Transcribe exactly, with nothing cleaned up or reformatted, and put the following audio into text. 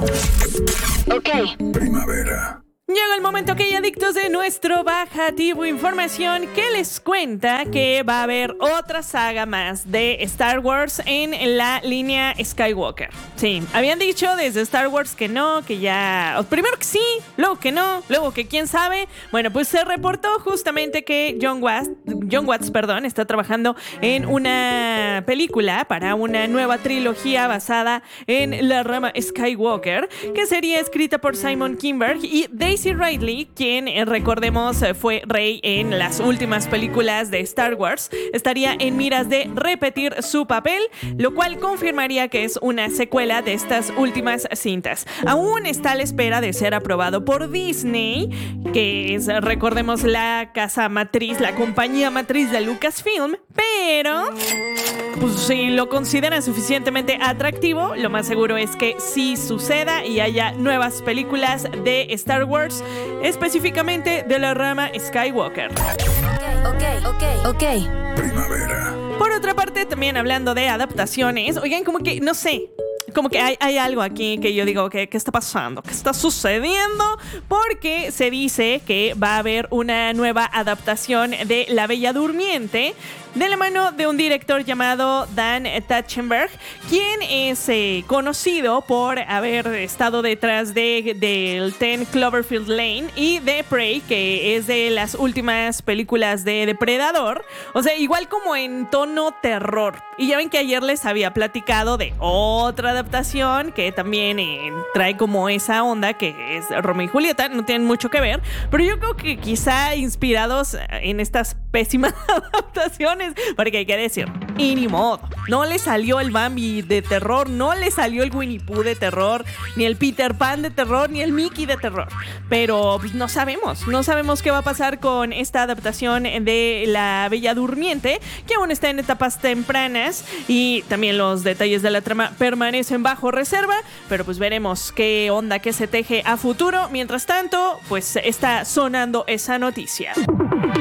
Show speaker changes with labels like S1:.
S1: Ok. Primavera.
S2: Llega el momento, que hay adictos, de nuestro bajativo información, que les cuenta que va a haber otra saga más de Star Wars en la línea Skywalker. Sí, habían dicho desde Star Wars que no, que ya... Primero que sí, luego que no, luego que quién sabe. Bueno, pues se reportó justamente que John Watts, John Watts, perdón, está trabajando en una película para una nueva trilogía basada en la rama Skywalker, que sería escrita por Simon Kinberg y Daisy Ridley, quien, eh, recordemos, eh, fue Rey en las últimas películas de Star Wars. Estaría en miras de repetir su papel, lo cual confirmaría que es una secuela de estas últimas cintas. Aún está a la espera de ser aprobado por Disney, que es, recordemos, la casa matriz, la compañía matriz de Lucasfilm, pero pues si lo consideran suficientemente atractivo, lo más seguro es que sí suceda y haya nuevas películas de Star Wars, específicamente de la rama Skywalker.
S1: Ok, ok, ok, ok. Primavera.
S2: Por otra parte, también hablando de adaptaciones, oigan, como que, no sé, como que hay, hay algo aquí que yo digo, que, ¿qué está pasando? ¿Qué está sucediendo? Porque se dice que va a haber una nueva adaptación de La Bella Durmiente, de la mano de un director llamado Dan Trachtenberg, quien es eh, conocido por haber estado detrás de del ten Cloverfield Lane y de Prey, que es de las últimas películas de Depredador. O sea, igual como en tono terror. Y ya ven que ayer les había platicado de otra adaptación que también eh, trae como esa onda, que es Romeo y Julieta. No tienen mucho que ver, pero yo creo que quizá inspirados en estas pésimas adaptaciones, porque hay que decir, y ni modo, no le salió el Bambi de terror, no le salió el Winnie Pooh de terror, ni el Peter Pan de terror, ni el Mickey de terror. Pero pues, no sabemos, no sabemos qué va a pasar con esta adaptación de La Bella Durmiente, que aún está en etapas tempranas y también los detalles de la trama permanecen bajo reserva, pero pues veremos qué onda, qué se teje a futuro. Mientras tanto, pues está sonando esa noticia.